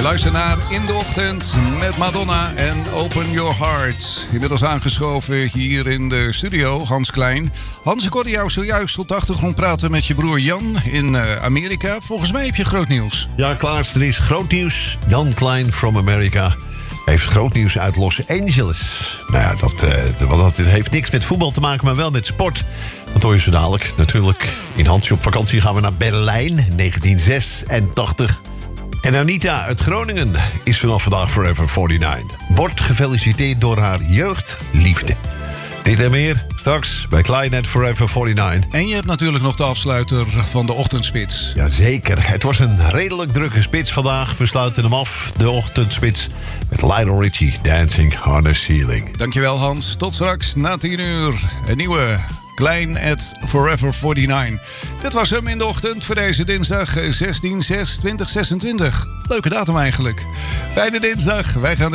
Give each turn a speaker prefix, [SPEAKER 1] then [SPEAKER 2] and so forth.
[SPEAKER 1] luistert naar In de Ochtend met Madonna en Open Your Heart. Inmiddels aangeschoven hier in de studio, Hans Klein. Hans, ik hoorde jou zojuist op de achtergrond praten met je broer Jan in Amerika. Volgens mij heb je groot nieuws.
[SPEAKER 2] Ja, Klaas, er is groot nieuws. Jan Klein from America heeft groot nieuws uit Los Angeles. Nou ja, dat heeft niks met voetbal te maken, maar wel met sport. Dat hoor je zo dadelijk. Natuurlijk, in Hansje op vakantie gaan we naar Berlijn, 1986. En Anita uit Groningen is vanaf vandaag Forever 49. Wordt gefeliciteerd door haar jeugdliefde. Dit en meer straks bij Klein at Forever 49.
[SPEAKER 1] En je hebt natuurlijk nog de afsluiter van de ochtendspits.
[SPEAKER 2] Jazeker, het was een redelijk drukke spits vandaag. We sluiten hem af, de ochtendspits, met Lionel Richie, Dancing on the Ceiling.
[SPEAKER 1] Dankjewel Hans, tot straks na 10 uur. Een nieuwe Klein at Forever 49. Dit was hem in de ochtend voor deze dinsdag 16/6/2026. Leuke datum eigenlijk. Fijne dinsdag, wij gaan